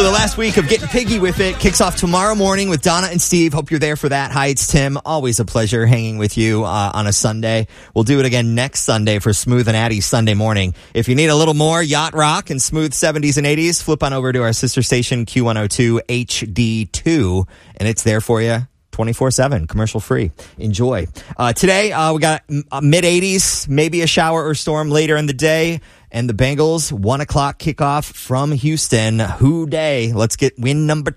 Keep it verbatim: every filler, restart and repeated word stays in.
So the last week of Getting Piggy with It kicks off tomorrow morning with Donna and Steve. Hope you're there for that. Hi, it's Tim. Always a pleasure hanging with you uh, on a Sunday. We'll do it again next Sunday for Smooth and Addy Sunday morning. If you need a little more yacht rock and smooth seventies and eighties, flip on over to our sister station Q one oh two H D two, and it's there for you. twenty-four seven, commercial free. Enjoy. Uh, today, uh, we got uh, mid eighties, maybe a shower or storm later in the day. And the Bengals, one o'clock kickoff from Houston. Who day? Let's get win number